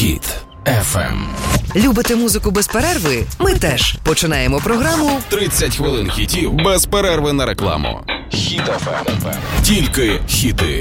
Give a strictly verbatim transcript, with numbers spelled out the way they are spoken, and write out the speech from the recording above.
Хіт еф ем. Любите музику без перерви? Ми теж. Починаємо програму тридцять хвилин хітів без перерви на рекламу. Хіт еф ем. Тільки хіти.